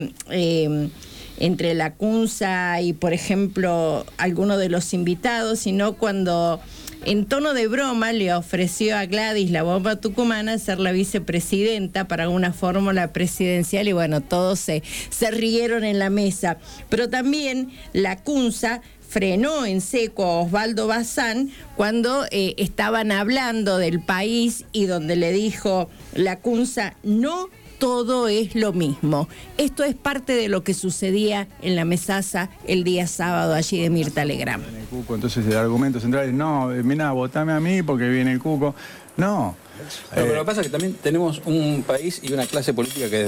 entre la CUNSA y, por ejemplo, alguno de los invitados, sino cuando en tono de broma le ofreció a Gladys, la bomba tucumana, ser la vicepresidenta para una fórmula presidencial, y bueno, todos se rieron en la mesa. Pero también la CUNSA frenó en seco a Osvaldo Bazán cuando estaban hablando del país, y donde le dijo la CUNSA: no todo es lo mismo. Esto es parte de lo que sucedía en la mesaza el día sábado allí de Mirta Legrand. En el Cuco, entonces el argumento central es: no, mira, votame a mí porque viene el Cuco. No. Pero lo que pasa es que también tenemos un país y una clase política que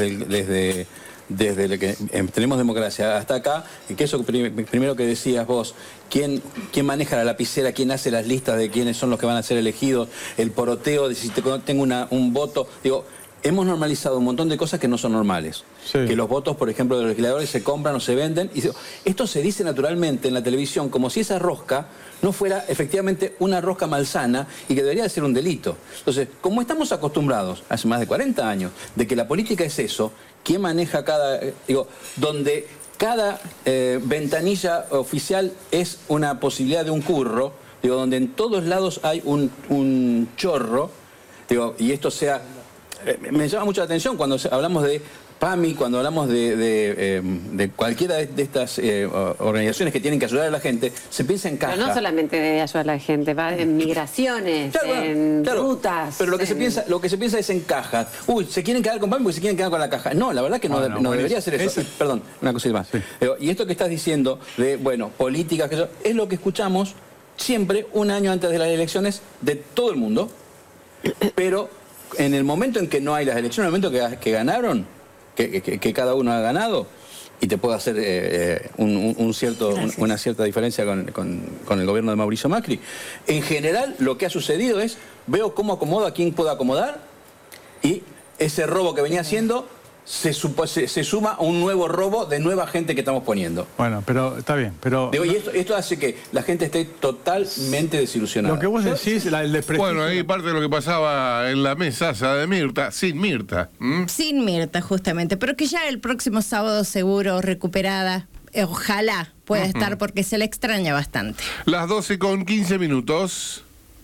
desde que tenemos democracia hasta acá, y que eso primero que decías vos, ¿quién maneja la lapicera, quién hace las listas de quiénes son los que van a ser elegidos, el poroteo de si tengo un voto, digo, hemos normalizado un montón de cosas que no son normales. Sí. Que los votos, por ejemplo, de los legisladores se compran o se venden. Y esto se dice naturalmente en la televisión como si esa rosca no fuera efectivamente una rosca malsana y que debería de ser un delito. Entonces, como estamos acostumbrados, hace más de 40 años, de que la política es eso, ¿quién maneja donde cada ventanilla oficial es una posibilidad de un curro, donde en todos lados hay un chorro, y esto sea... me llama mucho la atención cuando hablamos de PAMI, cuando hablamos de cualquiera de estas organizaciones que tienen que ayudar a la gente, se piensa en caja. Pero no solamente de ayudar a la gente, va en migraciones, rutas. Pero lo que se piensa es en cajas. Uy, se quieren quedar con PAMI porque se quieren quedar con la caja. No, la verdad que no debería ser eso. Perdón, una cosita más. Sí. Y esto que estás diciendo de, políticas, es lo que escuchamos siempre un año antes de las elecciones de todo el mundo, pero en el momento en que no hay las elecciones, en el momento que ganaron, que cada uno ha ganado, y te puedo hacer una cierta diferencia con el gobierno de Mauricio Macri, en general lo que ha sucedido es, veo cómo acomodo a quien puedo acomodar, y ese robo que venía haciendo se suma a un nuevo robo de nueva gente que estamos poniendo. Bueno, pero está bien, pero... y esto hace que la gente esté totalmente desilusionada. Lo que vos decís, el desprestigio... Bueno, ahí parte de lo que pasaba en la mesaza de Mirta, sin Mirta. Sin Mirta, justamente, pero que ya el próximo sábado seguro recuperada, ojalá pueda estar, porque se le extraña bastante. Las 12:15.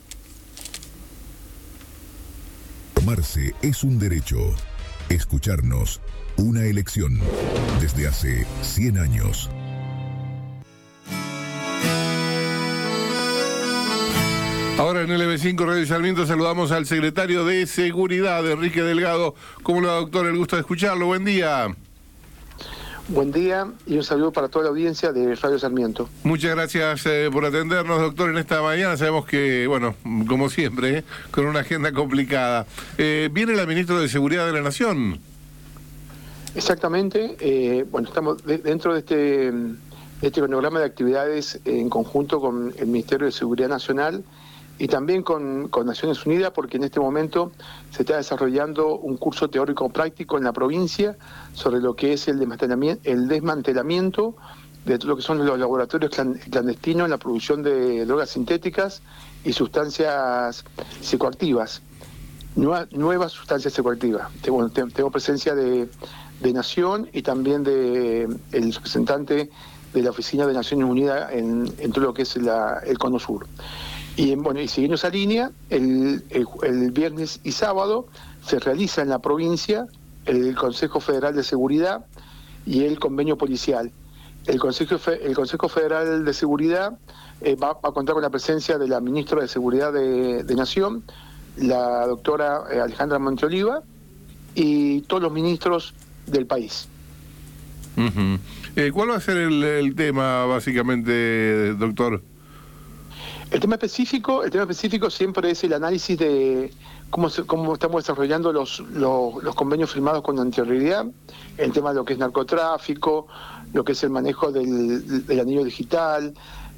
Tomarse es un derecho. Escucharnos, una elección. Desde hace 100 años. Ahora en LB5 Radio Sarmiento saludamos al secretario de Seguridad, Enrique Delgado. ¿Cómo le va, doctor? El gusto de escucharlo. Buen día. Buen día y un saludo para toda la audiencia de Radio Sarmiento. Muchas gracias por atendernos, doctor, en esta mañana. Sabemos que, como siempre, con una agenda complicada. ¿Viene la ministra de Seguridad de la Nación? Exactamente. Estamos dentro de este cronograma de actividades en conjunto con el Ministerio de Seguridad Nacional y también con Naciones Unidas, porque en este momento se está desarrollando un curso teórico práctico en la provincia sobre lo que es el desmantelamiento de todo lo que son los laboratorios clandestinos en la producción de drogas sintéticas y sustancias psicoactivas, nuevas sustancias psicoactivas. Tengo presencia de Nación y también de el representante de la Oficina de Naciones Unidas en todo lo que es el Cono Sur. Y siguiendo esa línea, el viernes y sábado se realiza en la provincia el Consejo Federal de Seguridad y el convenio policial. El Consejo Federal de Seguridad va a contar con la presencia de la ministra de Seguridad de Nación, la doctora Alejandra Monteoliva, y todos los ministros del país. ¿Cuál va a ser el tema, básicamente, doctor? El tema específico siempre es el análisis de cómo estamos desarrollando los convenios firmados con anterioridad, el tema de lo que es narcotráfico, lo que es el manejo del anillo digital,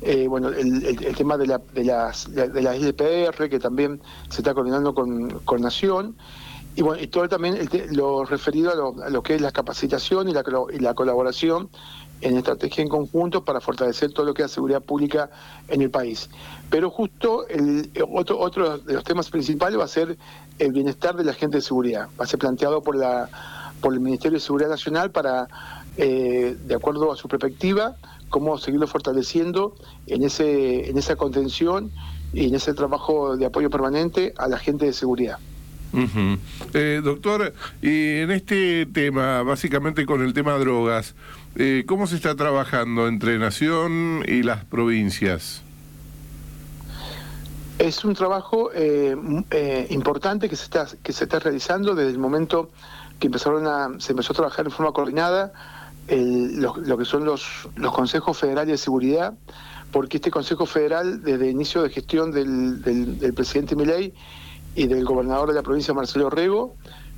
el tema de las LPR, que también se está coordinando con Nación, y todo también lo referido a lo que es la capacitación y la colaboración en estrategia en conjunto para fortalecer todo lo que es la seguridad pública en el país. Pero justo otro de los temas principales va a ser el bienestar de la gente de seguridad. Va a ser planteado por el Ministerio de Seguridad Nacional para de acuerdo a su perspectiva, cómo seguirlo fortaleciendo en esa contención y en ese trabajo de apoyo permanente a la gente de seguridad. Doctor, y en este tema, básicamente con el tema drogas, ¿cómo se está trabajando entre Nación y las provincias? Es un trabajo importante que se está realizando desde el momento que se empezó a trabajar en forma coordinada lo que son los consejos federales de seguridad, porque este Consejo Federal, desde el inicio de gestión del presidente Milei y del gobernador de la provincia, Marcelo Rego,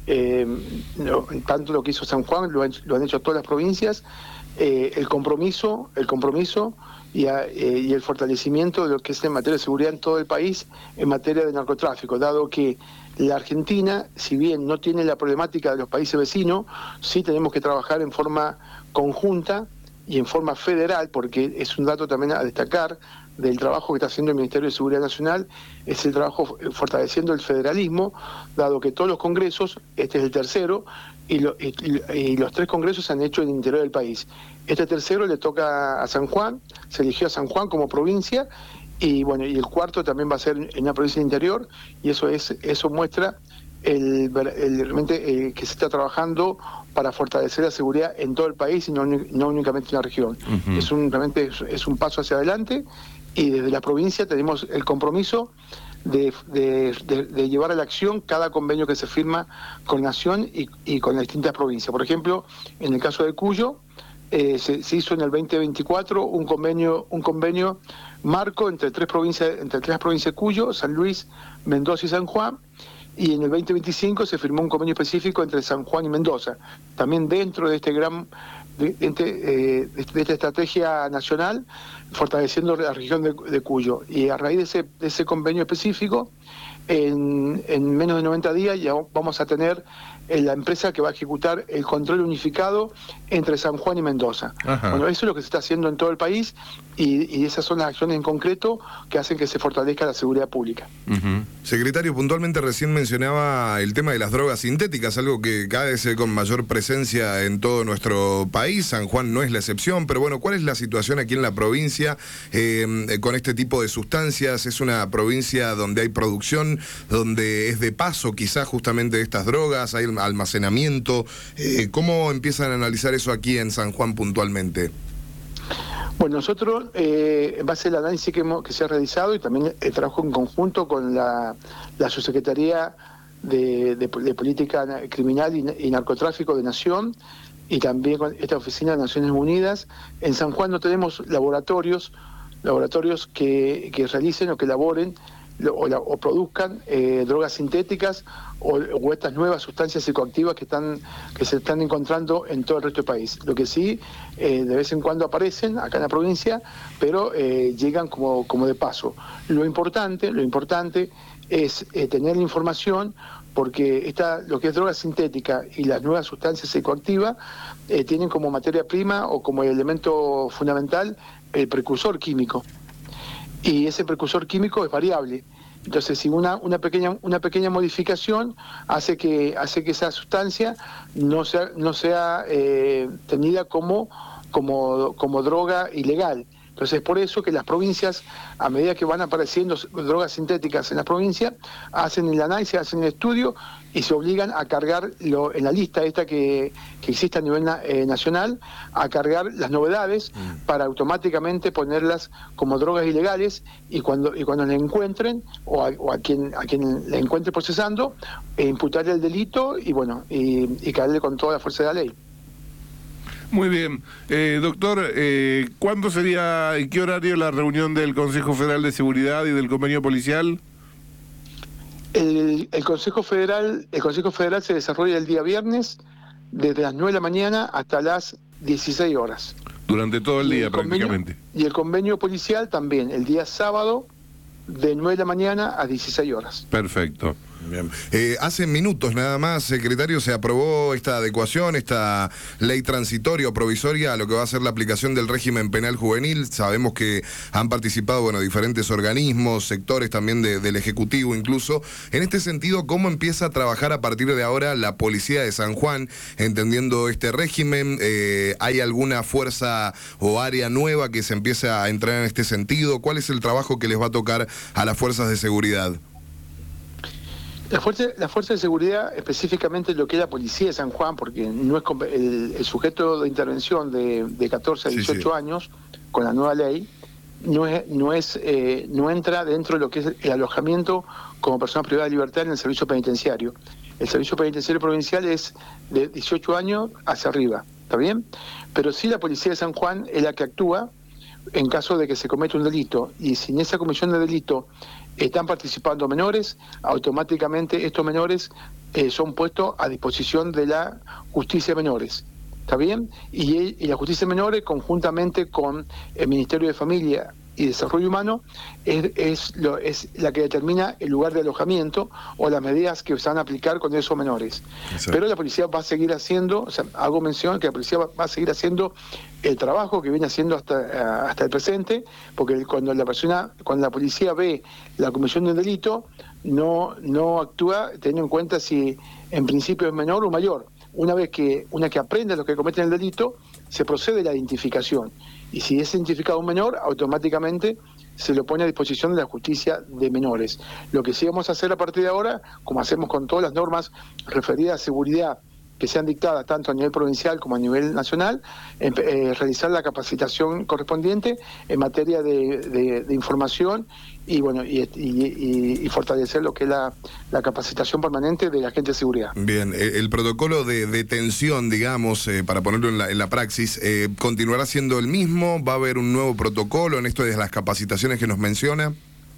tanto lo que hizo San Juan, lo han hecho todas las provincias, el compromiso y el fortalecimiento de lo que es en materia de seguridad en todo el país, en materia de narcotráfico, dado que la Argentina, si bien no tiene la problemática de los países vecinos, sí tenemos que trabajar en forma conjunta y en forma federal, porque es un dato también a destacar del trabajo que está haciendo el Ministerio de Seguridad Nacional, es el trabajo fortaleciendo el federalismo, dado que todos los congresos, este es el tercero, y los 3 congresos se han hecho en el interior del país. Este tercero le toca a San Juan, se eligió a San Juan como provincia, y bueno, y el cuarto también va a ser en una provincia del interior, y eso muestra realmente que se está trabajando para fortalecer la seguridad en todo el país y no únicamente en la región. Realmente es un paso hacia adelante, y desde la provincia tenemos el compromiso de llevar a la acción cada convenio que se firma con Nación y con las distintas provincias. Por ejemplo, en el caso de Cuyo, se hizo en el 2024 un convenio marco entre las provincias de Cuyo, San Luis, Mendoza y San Juan, y en el 2025 se firmó un convenio específico entre San Juan y Mendoza, también dentro de esta estrategia nacional, fortaleciendo la región de Cuyo. Y a raíz de ese convenio específico, en menos de 90 días ya vamos a tener la empresa que va a ejecutar el control unificado entre San Juan y Mendoza. Bueno, eso es lo que se está haciendo en todo el país, y esas son las acciones en concreto que hacen que se fortalezca la seguridad pública. Secretario, puntualmente recién mencionaba el tema de las drogas sintéticas, algo que cada vez se ve con mayor presencia en todo nuestro país. San Juan no es la excepción, pero bueno, ¿cuál es la situación aquí en la provincia con este tipo de sustancias? ¿Es una provincia donde hay producción, donde es de paso quizás justamente de estas drogas, hay almacenamiento? ¿Cómo empiezan a analizar eso aquí en San Juan puntualmente? Bueno, nosotros, en base al análisis que se ha realizado y también el trabajo en conjunto con la Subsecretaría de Política Criminal y Narcotráfico de Nación, y también con esta Oficina de Naciones Unidas, en San Juan no tenemos laboratorios que realicen o que elaboren o produzcan drogas sintéticas o estas nuevas sustancias psicoactivas que se están encontrando en todo el resto del país. Lo que sí, de vez en cuando aparecen acá en la provincia, pero llegan como de paso. Lo importante es tener la información, porque lo que es droga sintética y las nuevas sustancias psicoactivas tienen como materia prima o como elemento fundamental el precursor químico. Y ese precursor químico es variable. Entonces, si una pequeña modificación hace que esa sustancia no sea tenida como droga ilegal. Entonces, por eso que las provincias, a medida que van apareciendo drogas sintéticas en las provincias, hacen el análisis, hacen el estudio y se obligan a cargar en la lista esta que existe a nivel nacional, a cargar las novedades para automáticamente ponerlas como drogas ilegales, y cuando la encuentren o a quien la encuentre procesando, imputarle el delito y caerle con toda la fuerza de la ley. Muy bien. Doctor, ¿cuándo sería, en qué horario la reunión del Consejo Federal de Seguridad y del Convenio Policial? El Consejo Federal se desarrolla el día viernes, desde las 9 de la mañana hasta las 16 horas. Durante todo el día prácticamente. Y el convenio policial también, el día sábado, de 9 de la mañana a 16 horas. Perfecto. Bien. Hace minutos nada más, secretario, se aprobó esta adecuación, esta ley transitoria o provisoria a lo que va a ser la aplicación del régimen penal juvenil. Sabemos que han participado, bueno, diferentes organismos, sectores también del Ejecutivo incluso. En este sentido, ¿cómo empieza a trabajar a partir de ahora la Policía de San Juan, entendiendo este régimen? ¿Hay alguna fuerza o área nueva que se empiece a entrar en este sentido? ¿Cuál es el trabajo que les va a tocar a las fuerzas de seguridad? La fuerza de seguridad, específicamente lo que es la Policía de San Juan, porque no es el sujeto de intervención de 14 a 18 años, con la nueva ley, no entra dentro de lo que es el alojamiento como persona privada de libertad en el servicio penitenciario. El servicio penitenciario provincial es de 18 años hacia arriba, ¿está bien? Pero sí la Policía de San Juan es la que actúa en caso de que se cometa un delito, y si en esa comisión de delito están participando menores, automáticamente estos menores son puestos a disposición de la justicia de menores, ¿está bien? Y la justicia de menores, conjuntamente con el Ministerio de Familia y Desarrollo Humano, es la que determina el lugar de alojamiento o las medidas que se van a aplicar con esos menores. Exacto. Pero la policía va a seguir haciendo, o sea, hago mención que la policía va a seguir haciendo el trabajo que viene haciendo hasta el presente, porque cuando la policía ve la comisión de un delito, no actúa teniendo en cuenta si en principio es menor o mayor. Una que aprende los que cometen el delito, se procede a la identificación. Y si es identificado un menor, automáticamente se lo pone a disposición de la justicia de menores. Lo que sí vamos a hacer a partir de ahora, como hacemos con todas las normas referidas a seguridad que sean dictadas tanto a nivel provincial como a nivel nacional, realizar la capacitación correspondiente en materia de información y bueno y fortalecer lo que es la capacitación permanente de la gente de seguridad. Bien, el protocolo de detención, digamos, para ponerlo en la praxis, ¿continuará siendo el mismo? ¿Va a haber un nuevo protocolo en esto de las capacitaciones que nos menciona?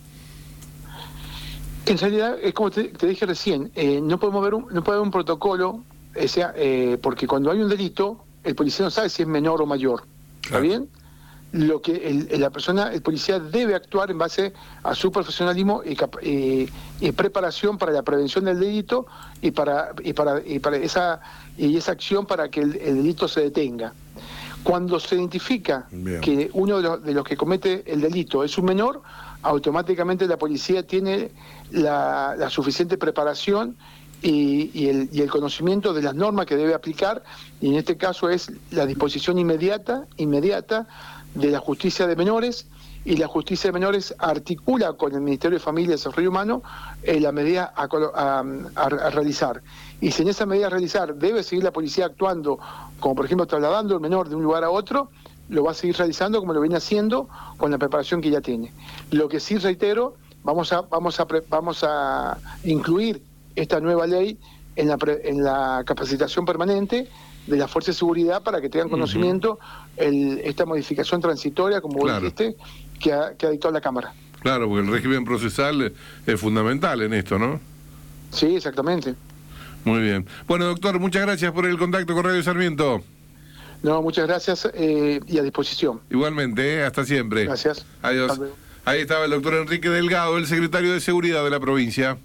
En realidad, es como te dije recién, no puede haber un protocolo, porque cuando hay un delito, el policía no sabe si es menor o mayor, ¿está bien? Lo que el policía debe actuar en base a su profesionalismo y preparación para la prevención del delito y para esa acción para que el delito se detenga. Cuando se identifica que uno de los que comete el delito es un menor, automáticamente la policía tiene la suficiente preparación y el conocimiento de las normas que debe aplicar, y en este caso es la disposición inmediata de la justicia de menores, y la justicia de menores articula con el Ministerio de Familia y Desarrollo Humano la medida a realizar. Y si en esa medida a realizar debe seguir la policía actuando, como por ejemplo trasladando al menor de un lugar a otro, lo va a seguir realizando como lo viene haciendo con la preparación que ya tiene. Lo que sí reitero, vamos a incluir esta nueva ley en la capacitación permanente de la Fuerza de Seguridad para que tengan conocimiento esta modificación transitoria, como vos dijiste, que ha dictado la Cámara. Claro, porque el régimen procesal es fundamental en esto, ¿no? Sí, exactamente. Muy bien. Bueno, doctor, muchas gracias por el contacto con Radio Sarmiento. No, muchas gracias y a disposición. Igualmente, hasta siempre. Gracias. Adiós. Ahí estaba el doctor Enrique Delgado, el secretario de Seguridad de la provincia.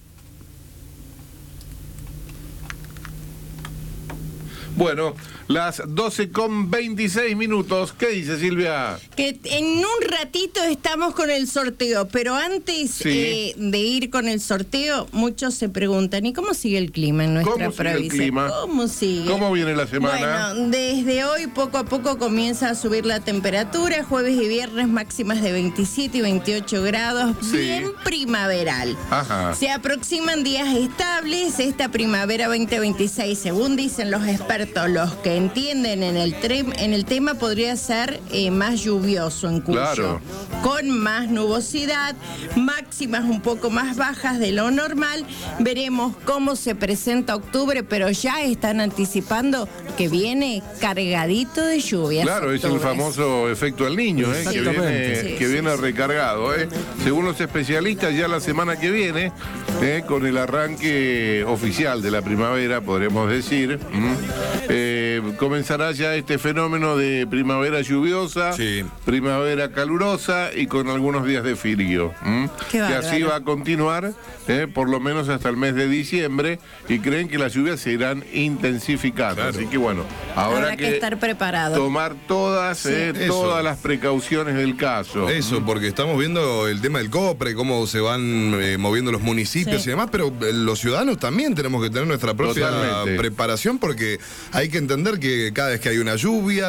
Bueno, las 12:26. ¿Qué dice Silvia? Que en un ratito estamos con el sorteo, pero antes de ir con el sorteo, muchos se preguntan, ¿y cómo sigue el clima en nuestra provincia? ¿Cómo sigue? ¿Cómo viene la semana? Bueno, desde hoy poco a poco comienza a subir la temperatura, jueves y viernes máximas de 27 y 28 grados, bien primaveral. Ajá. Se aproximan días estables, esta primavera 2026, según dicen los expertos, los que entienden en el tema, podría ser más lluvioso en Cuyo, con más nubosidad, máximas un poco más bajas de lo normal. Veremos cómo se presenta octubre, pero ya están anticipando que viene cargadito de lluvias. Claro, es el famoso efecto El Niño, que viene recargado. Según los especialistas, ya la semana que viene, con el arranque oficial de la primavera, podremos decir, comenzará ya este fenómeno de primavera lluviosa, Sí. primavera calurosa y con algunos días de frío. Qué Que bárbaro. así va a continuar por lo menos hasta el mes de diciembre, y creen que las lluvias se irán intensificando. Claro. Así que bueno, habrá que estar preparado. tomar todas Eso. las precauciones del caso. Eso, porque estamos viendo el tema del copre, cómo se van moviendo los municipios Sí. y demás, pero los ciudadanos también tenemos que tener nuestra propia Totalmente. preparación, porque hay que entender que cada vez que hay una lluvia,